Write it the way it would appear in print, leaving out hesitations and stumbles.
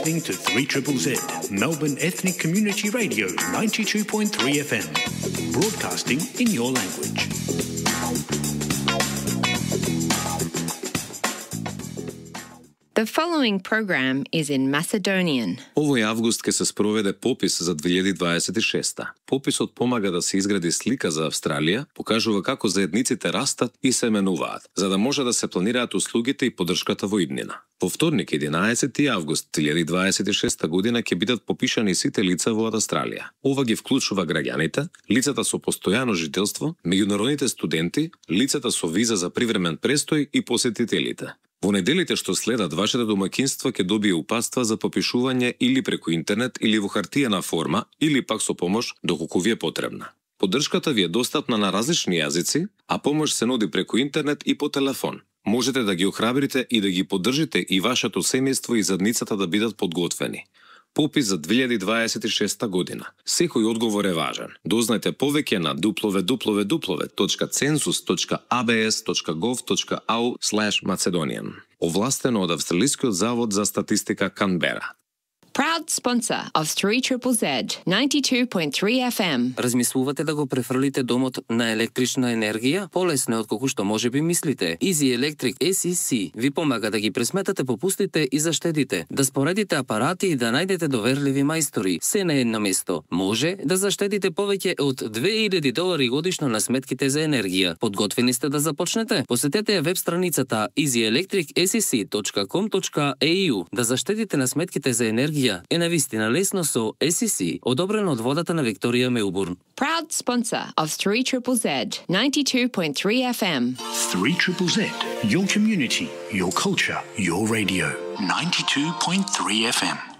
listening to 3ZZZ, Melbourne Ethnic Community Radio 92.3 FM, broadcasting in your language. The following program is in Macedonian. Овој август ќе се спроведе попис за 2026. Пописот помага да се изгради слика за Австралија, покажува како заедниците растат и се менуваат, за да може да се планираат услугите и поддршката во иднина. Во вторник, 11 август 2026 година ќе бидат попишани сите лица во Австралија. Ова ги вклучува граѓаните, лицата со постојано жителство, меѓународните студенти, лицата со виза за привремен престој и посетителите. Во неделите што следат, вашите домаќинства ќе добие упатства за попишување или преку интернет или во хартиена форма, или пак со помош доколку ви е потребна. Поддршката ви е достапна на различни јазици, а помош се нуди преку интернет и по телефон. Можете да ги охрабрите и да ги поддржите и вашето семејство и задницата да бидат подготвени. Попис за 2026 година. Секој одговор е важен. Дознајте повеќе на www.census.abs.gov.au/Macedonian. Овластено од Австралискиот завод за статистика Канбера. Proud sponsor of 3ZZZ 92.3 FM. Размислувате да го префрлите домот на електрична енергија? Полесно е отколку што можеби мислите. Easy Electric SEC ви помага да ги пресметате попустите и заштедите, да споредите апарати и да најдете доверливи мајстори, се на едно место. Може да заштедите повеќе од $2000 годишно на сметките за енергија. Подготвени сте да започнете? Посетете ја веб страницата easyelectricsec.com.au да заштедите на сметките за енергија е навистина лесно со SEC, одобрено од водата на Викторија Мелбурн. Proud sponsor of 3ZZZ 92.3 FM. 3ZZZ, your community, your culture, your radio. 92.3 FM.